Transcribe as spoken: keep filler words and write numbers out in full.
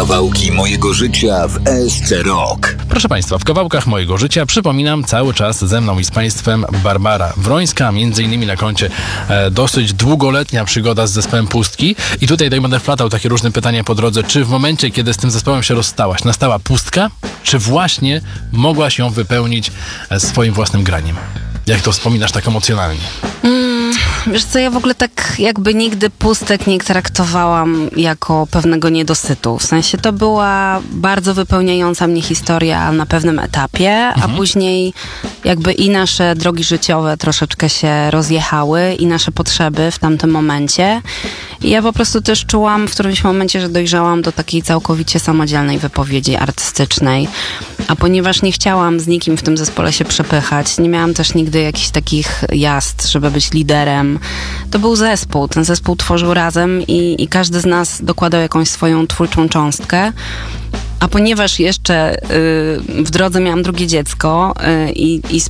Kawałki mojego życia w S C Rock. Proszę Państwa, w kawałkach mojego życia, przypominam, cały czas ze mną i z Państwem Barbara Wrońska, między innymi na koncie e, dosyć długoletnia przygoda z zespołem Pustki. I tutaj tak będę wplatał takie różne pytania po drodze. Czy w momencie, kiedy z tym zespołem się rozstałaś, nastała pustka, czy właśnie mogłaś ją wypełnić e, swoim własnym graniem? Jak to wspominasz tak emocjonalnie? Mm, wiesz co, ja w ogóle tak jakby nigdy pustek nie traktowałam jako pewnego niedosytu. W sensie to była bardzo wypełniająca mnie historia na pewnym etapie, mhm. a później jakby i nasze drogi życiowe troszeczkę się rozjechały i nasze potrzeby w tamtym momencie. I ja po prostu też czułam w którymś momencie, że dojrzałam do takiej całkowicie samodzielnej wypowiedzi artystycznej. A ponieważ nie chciałam z nikim w tym zespole się przepychać, nie miałam też nigdy jakichś takich jazd, żeby być liderem. To był zespół. Ten zespół tworzył razem i, i każdy z nas dokładał jakąś swoją twórczą cząstkę. A ponieważ jeszcze y, w drodze miałam drugie dziecko y, i, i